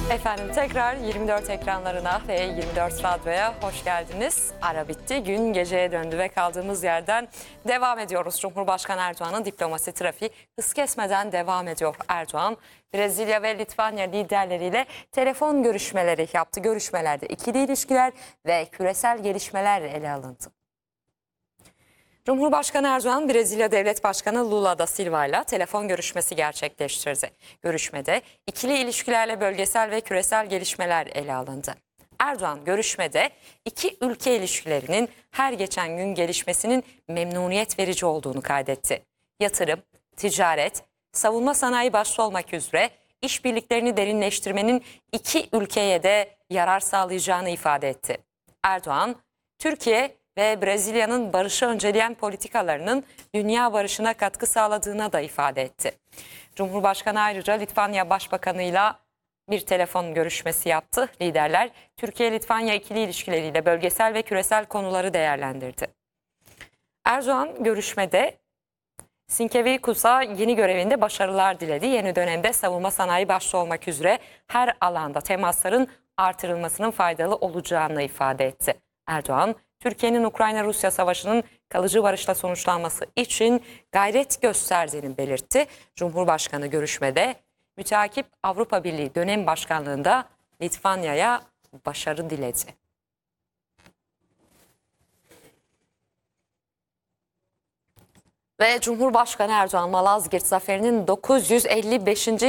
Efendim tekrar 24 ekranlarına ve 24 Radyo'ya hoş geldiniz. Ara bitti, gün geceye döndü ve kaldığımız yerden devam ediyoruz. Cumhurbaşkanı Erdoğan'ın diplomasi trafiği hız kesmeden devam ediyor. Erdoğan, Brezilya ve Litvanya liderleriyle telefon görüşmeleri yaptı. Görüşmelerde ikili ilişkiler ve küresel gelişmeler ele alındı. Cumhurbaşkanı Erdoğan, Brezilya Devlet Başkanı Lula da Silva ile telefon görüşmesi gerçekleştirdi. Görüşmede ikili ilişkilerle bölgesel ve küresel gelişmeler ele alındı. Erdoğan görüşmede iki ülke ilişkilerinin her geçen gün gelişmesinin memnuniyet verici olduğunu kaydetti. Yatırım, ticaret, savunma sanayi başta olmak üzere işbirliklerini derinleştirmenin iki ülkeye de yarar sağlayacağını ifade etti. Erdoğan, Türkiye ve Brezilya'nın barışı önceleyen politikalarının dünya barışına katkı sağladığına da ifade etti. Cumhurbaşkanı ayrıca Litvanya Başbakanı'yla bir telefon görüşmesi yaptı. Liderler Türkiye-Litvanya ikili ilişkileriyle bölgesel ve küresel konuları değerlendirdi. Erdoğan görüşmede Sinkevičius'a yeni görevinde başarılar diledi. Yeni dönemde savunma sanayi başta olmak üzere her alanda temasların artırılmasının faydalı olacağını ifade etti. Erdoğan, Türkiye'nin Ukrayna-Rusya savaşının kalıcı barışla sonuçlanması için gayret gösterdiğini belirtti. Cumhurbaşkanı görüşmede müteakip Avrupa Birliği dönem başkanlığında Litvanya'ya başarı diledi. Ve Cumhurbaşkanı Erdoğan, Malazgirt Zaferi'nin 955.